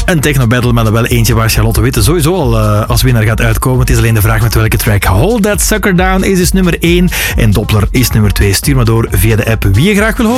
Een techno-battle, maar dan wel eentje waar Charlotte Witte sowieso al als winnaar gaat uitkomen. Het is alleen de vraag met welke track. Hold That Sucker Down is dus nummer 1 en Doppler is nummer 2. Stuur maar door via de app wie je graag wil horen.